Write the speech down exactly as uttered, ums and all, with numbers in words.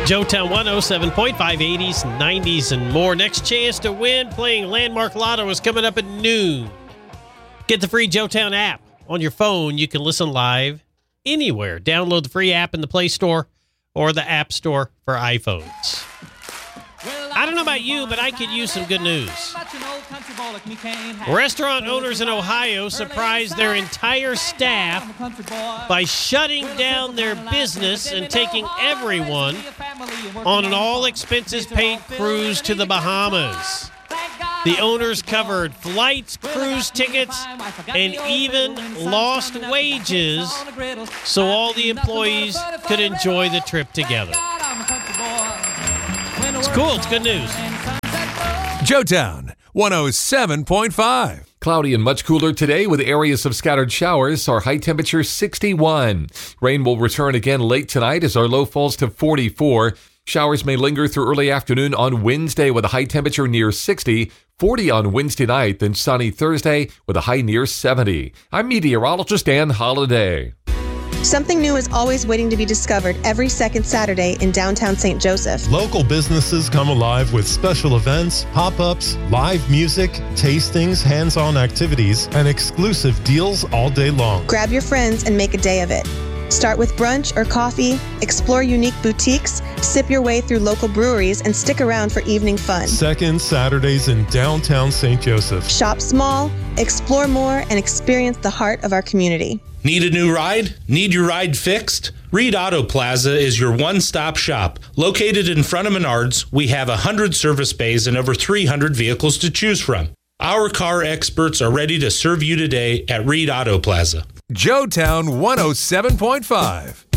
Joetown one oh seven point five, eighties, nineties, and more. Next chance to win playing Landmark Lotto is coming up at noon. Get the free Joetown app on your phone. You can listen live anywhere. Download the free app in the Play Store or the App Store for iPhones. I don't know about you, but I could use some good news. Restaurant owners in Ohio surprised their entire staff by shutting down their business and taking everyone on an all-expenses-paid cruise to the Bahamas. The owners covered flights, cruise tickets, and even lost wages so all the employees could enjoy the trip together. It's cool. It's good news. Joetown one oh seven point five. Cloudy and much cooler today with areas of scattered showers. Our high temperature sixty-one. Rain will return again late tonight as our low falls to forty-four. Showers may linger through early afternoon on Wednesday with a high temperature near sixty. forty on Wednesday night, then sunny Thursday with a high near seventy. I'm meteorologist Dan Holliday. Something new is always waiting to be discovered every second Saturday in downtown Saint Joseph. Local businesses come alive with special events, pop-ups, live music, tastings, hands-on activities, and exclusive deals all day long. Grab your friends and make a day of it. Start with brunch or coffee, explore unique boutiques, sip your way through local breweries, and stick around for evening fun. Second Saturdays in downtown Saint Joseph. Shop small, explore more, and experience the heart of our community. Need a new ride? Need your ride fixed? Reed Auto Plaza is your one-stop shop. Located in front of Menards, we have one hundred service bays and over three hundred vehicles to choose from. Our car experts are ready to serve you today at Reed Auto Plaza. Joetown one oh seven point five.